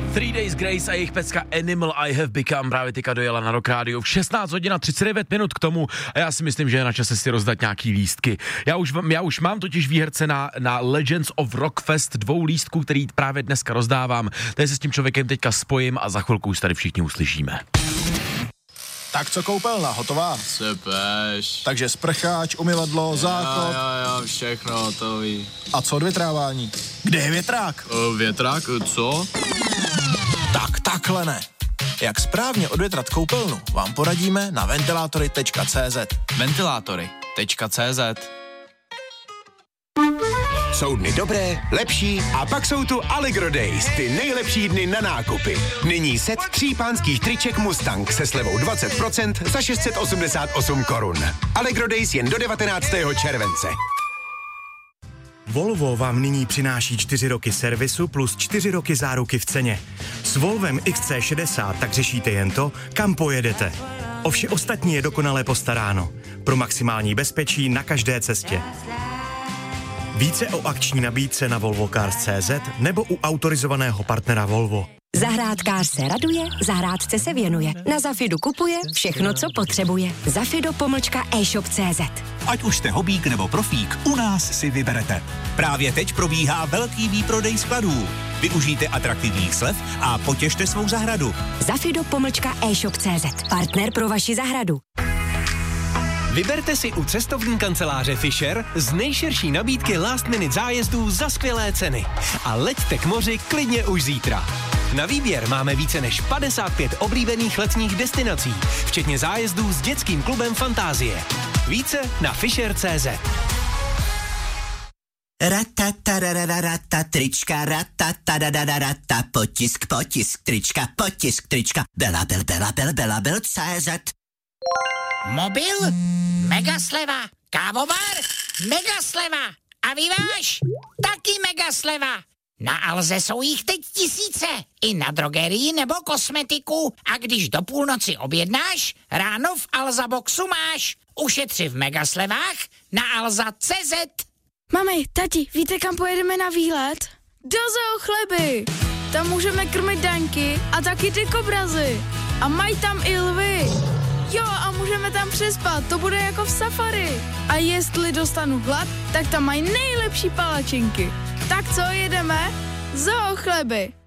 3 Days Grace a jejich pecka Animal I Have Become právě teďka dojela na Rock Radio v 16 hodin a 39 minut k tomu a já si myslím, že je na čase si rozdat nějaký lístky. Já už mám totiž výherce na Legends of Rockfest 2 lístků, který právě dneska rozdávám. Tady se s tím člověkem teďka spojím a za chvilku už tady všichni uslyšíme. Tak co koupelna, hotová? Sepeš. Takže sprcháč, umyvadlo, záchod. Jo, všechno hotový. A co odvětrávání? Kde je větrák? Větrák, co? Tak takhle ne. Jak správně odvětrat koupelnu, vám poradíme na ventilátory.cz. Ventilátory.cz. Jsou dny dobré, lepší a pak jsou tu Allegro Days, ty nejlepší dny na nákupy. Nyní set 3 pánských triček Mustang se slevou 20% za 688 korun. Allegro Days jen do 19. července. Volvo vám nyní přináší 4 roky servisu plus 4 roky záruky v ceně. S Volvem XC60 tak řešíte jen to, kam pojedete. O vše ostatní je dokonale postaráno. Pro maximální bezpečí na každé cestě. Více o akční nabídce na volvocars.cz nebo u autorizovaného partnera Volvo. Zahrádkář se raduje, zahrádce se věnuje. Na Zafidu kupuje všechno, co potřebuje. Zafido-e-shop.cz. Ať už jste hobík nebo profík, u nás si vyberete. Právě teď probíhá velký výprodej skladů. Využijte atraktivních slev a potěšte svou zahradu. Zafido-e-shop.cz. Partner pro vaši zahradu. Vyberte si u cestovní kanceláře Fisher z nejširší nabídky last minute zájezdů za skvělé ceny. A leďte k moři klidně už zítra. Na výběr máme více než 55 oblíbených letních destinací, včetně zájezdů s dětským klubem Fantázie. Více na Fisher.cz. Ratatarararata, trička, ratatarararata, potisk, trička, belabel.cz. Mobil? Megasleva. Kávovar? Megasleva. A vyváž? Taky megasleva. Na Alze jsou jich teď tisíce. I na drogerii nebo kosmetiku. A když do půlnoci objednáš, ráno v Alza Boxu máš. Ušetři v megaslevách na alza.cz. Mami, tati, víte, kam pojedeme na výlet? Do Zoo Chleby. Tam můžeme krmit daňky a taky dykobrazy. A mají tam i lvy. Jo, a můžeme tam přespat, to bude jako v safari. A jestli dostanu hlad, tak tam mají nejlepší palačinky. Tak co, jedeme? Zoo Chleby.